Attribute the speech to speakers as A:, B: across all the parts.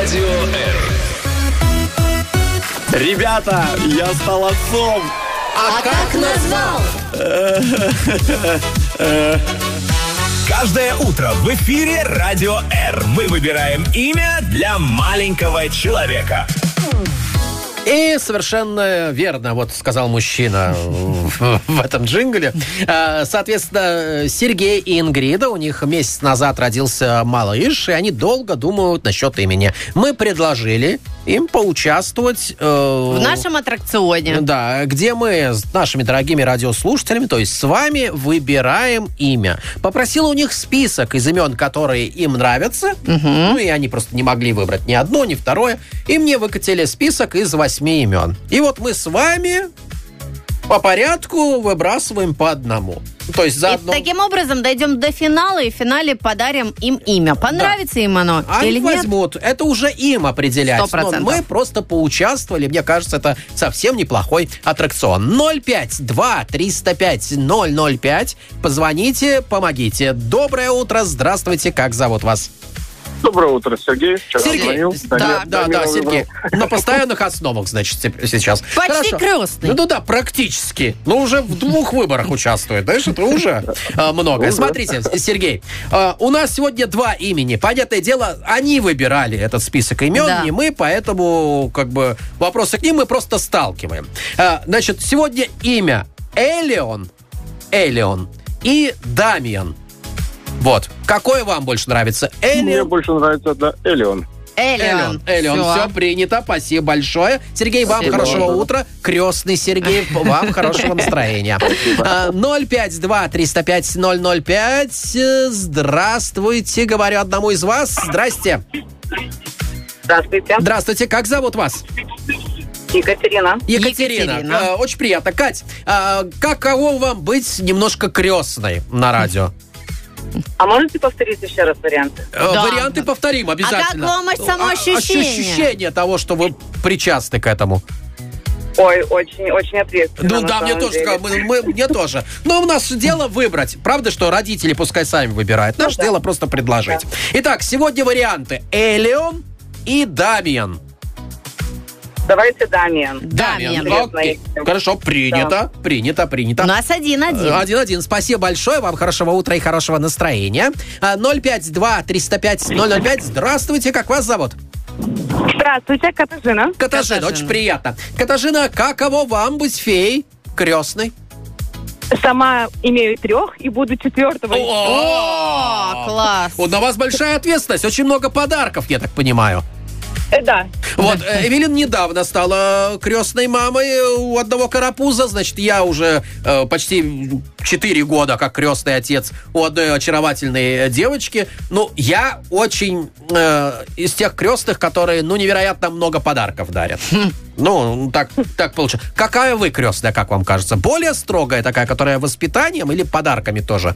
A: Радио R.
B: Ребята, я стал отцом.
C: А как назвал?
A: Каждое утро в эфире Радио R мы выбираем имя для маленького человека.
D: И совершенно верно, вот сказал мужчина в этом джингле. Соответственно, Сергей и Ингрида, у них месяц назад родился малыш, и они долго думают насчет имени. Мы предложили им поучаствовать
C: в нашем аттракционе.
D: Да, где мы с нашими дорогими радиослушателями, то есть с вами, выбираем имя. Попросила у них список из имен, которые им нравятся. Ну, и они просто не могли выбрать ни одно, ни второе. И мне выкатили список из 8 имен. И вот мы с вами по порядку выбрасываем по одному. То есть заодно...
C: И таким образом дойдем до финала, и в финале подарим им имя. Понравится им оно или нет?
D: Возьмут. Это уже им определять.
C: 100%.
D: Но мы просто поучаствовали. Мне кажется, это совсем неплохой аттракцион. 052-305-005. Позвоните, помогите. Доброе утро. Здравствуйте. Как зовут вас?
E: Доброе утро, Сергей. Вчера
D: Сергей.
E: звонил.
D: Да, Сергей. На постоянных основах, значит, сейчас.
C: Почти крестный.
D: Ну да, практически. Но уже в 2 выборах участвует. Знаешь, это уже много. Смотрите, Сергей, у нас сегодня 2 имени. Понятное дело, они выбирали этот список имен, не мы, поэтому как бы вопросы к ним мы просто сталкиваем. Значит, сегодня имя Элеон и Дамиан. Вот. Какое вам больше нравится?
E: Мне больше нравится, Элеон.
C: Элеон.
D: Все принято. Спасибо большое. Сергей, вам хорошего утра. Крестный Сергей, вам хорошего настроения. 052-305-005. Здравствуйте, говорю одному из вас. Здрасте.
F: Здравствуйте.
D: Здравствуйте. Как зовут вас?
F: Екатерина.
D: Екатерина. Очень приятно. Кать, каково вам быть немножко крестной на радио?
F: А можете повторить еще раз варианты?
D: Варианты повторим обязательно.
C: А как вам самоощущение?
D: Ощущение того, что вы причастны к этому.
F: Ой, очень ответственно.
D: Ну да, мне тоже, мне тоже. Но у нас дело выбрать. Правда, что родители пускай сами выбирают. Наше дело просто предложить. Да. Итак, сегодня варианты Элеон и Дамиан.
F: Давайте Дамиан.
D: Окей. Хорошо, принято. Принято.
C: У нас 1-1.
D: 1-1. Спасибо большое. Вам хорошего утра и хорошего настроения. 052-305-005. Здравствуйте, как вас зовут?
F: Здравствуйте, Катажина.
D: Катажина, очень приятно. Катажина, каково вам быть феей крестной?
F: Сама имею 3 и буду 4-го.
C: О, класс.
D: Вот на вас большая ответственность. Очень много подарков, я так понимаю.
F: Да.
D: Вот, Эвелин недавно стала крестной мамой у одного карапуза. Значит, я уже почти 4 года как крестный отец у одной очаровательной девочки. Ну, я очень из тех крестных, которые, невероятно много подарков дарят. Ну, так получается. Какая вы крестная, как вам кажется? Более строгая такая, которая воспитанием или подарками тоже?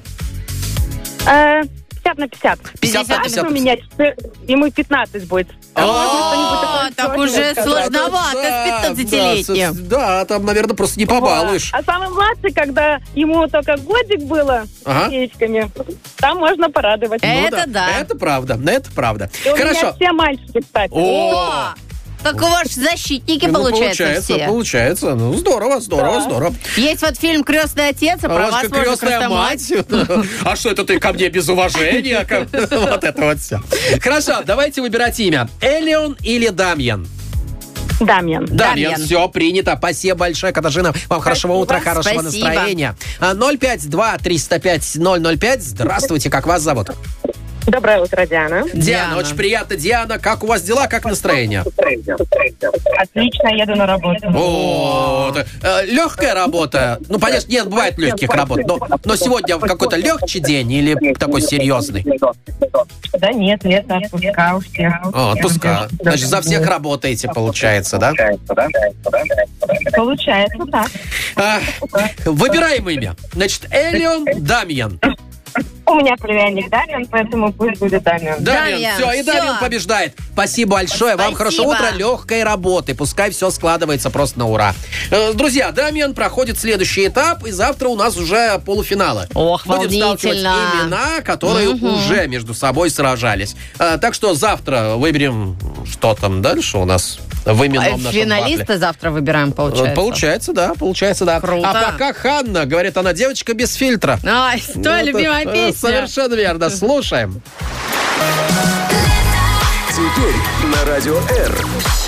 F: 50 на 50.
D: 50 на 50.
F: У меня ему 15 будет.
C: Так уже сложновато с 15-летним.
D: Да, там, наверное, просто не побалуешь.
F: А самый младший, когда ему только годик было с яичками, там можно порадовать.
C: Это да.
D: Это правда.
F: И у
D: Хорошо.
F: меня все мальчики, кстати.
C: О! Так у вас защитники, получается, все.
D: Получается. Ну, здорово.
C: Есть вот фильм «Крестный отец», а про вас можно
D: крестная мать. А что это ты ко мне без уважения? Вот это вот все. Хорошо, давайте выбирать имя. Элеон или Дамиан?
F: Дамиан.
D: Все принято. Спасибо большое, Катажина. Вам хорошего утра, хорошего настроения. 052-305-005. Здравствуйте, как вас зовут?
F: Доброе утро, Диана.
D: Диана, очень приятно. Диана, как у вас дела, как настроение?
F: Отлично, еду на работу.
D: Легкая работа. Ну, понятно, нет, бывает легких работ. Но сегодня какой-то легче день или такой серьезный?
F: Да нет, отпуска у всех.
D: Отпуска. Значит, за всех работаете, получается, да?
F: Получается, да.
D: Выбираем имя. Значит, Элеон, Дамиан.
F: У меня племянник Дамьян, поэтому пусть будет Дамьян.
D: Дамьян, все, и Дамьян побеждает. Спасибо большое. Вам хорошего утра, легкой работы. Пускай все складывается просто на ура. Друзья, Дамьян проходит следующий этап, и завтра у нас уже полуфиналы.
C: Ох,
D: будем сталкивать имена, которые уже между собой сражались. Так что завтра выберем, что там дальше у нас в именном нашем
C: финалиста
D: батле.
C: Завтра выбираем, получается.
D: Получается, да.
C: Круто.
D: А пока Ханна, говорит она, девочка без фильтра.
C: Ай, твоя любимая песня.
D: Совершенно верно. Слушаем.
G: Теперь на Радио R.